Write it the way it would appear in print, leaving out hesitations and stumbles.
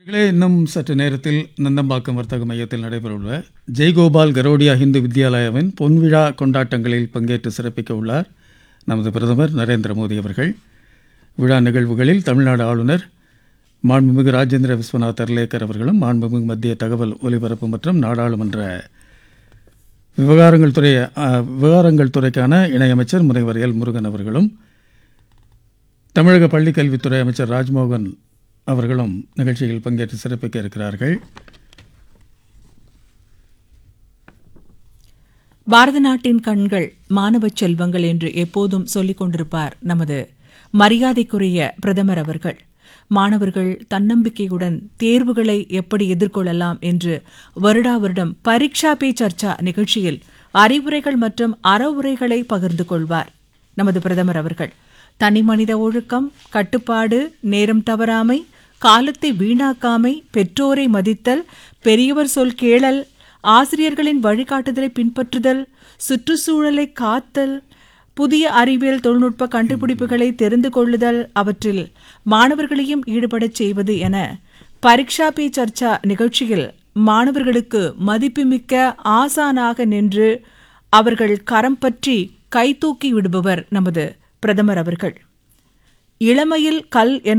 இன்னும் சற்று நேரத்தில் நந்தம்பாக்கம் வர்த்தக மையத்தில் நடைபெறவுள்ள ஜெய்கோபால் கரோடியா ஹிந்து வித்யாலயாவின் பொன்விழா கொண்டாட்டங்களில் பங்கேற்று சிறப்பிக்க உள்ளார் நமது பிரதமர் நரேந்திர மோடி அவர்கள். விழா நிகழ்வுகளில் தமிழ்நாடு ஆளுநர் மாண்புமிகு ராஜேந்திர விஸ்வநாத் அர்லேக்கர் அவர்களும், மாண்புமிகு மத்திய தகவல் ஒலிபரப்பு மற்றும் நாடாளுமன்ற விவகாரங்கள் துறைக்கான இணையமைச்சர் முனைவர் எல் முருகன் அவர்களும், தமிழக பள்ளிக்கல்வித்துறை அமைச்சர் ராஜ்மோகன் அவர்களும் நிகழ்ச்சியில் பங்கேற்று சிறப்பிக்க இருக்கிறார்கள். பாரத நாட்டின் கண்கள் மாணவ செல்வங்கள் என்று எப்போதும் சொல்லிக் கொண்டிருப்பார் நமது மரியாதைக்குரிய பிரதமர் அவர்கள். மாணவர்கள் தன்னம்பிக்கையுடன் தேர்வுகளை எப்படி எதிர்கொள்ளலாம் என்று வருடா வருடம் பரீட்சா பே சர்ச்சா நிகழ்ச்சியில் அறிவுரைகள் மற்றும் அறவுரைகளை பகிர்ந்து கொள்வார் நமது பிரதமர் அவர்கள். தனிமனித ஒழுக்கம், கட்டுப்பாடு, நேரம் தவறாமை, காலத்தை வீணாக்காமை, பெற்றோரை மதித்தல், பெரியவர் சொல் கேளல், ஆசிரியர்களின் வழிகாட்டுதலை பின்பற்றுதல், சுற்றுச்சூழலை காத்தல், புதிய அறிவியல் தொழில்நுட்ப கண்டுபிடிப்புகளை தெரிந்து கொள்ளுதல், அவற்றில் மாணவர்களையும் ஈடுபடச் செய்வது என பரீட்சா பே சர்ச்சா நிகழ்ச்சியில் மாணவர்களுக்கு மதிப்புமிக்க ஆசானாக நின்று அவர்கள் கரம் பற்றி கைதூக்கி விடுபவர் நமது பிரதமர் அவர்கள். இளமையில் கல் என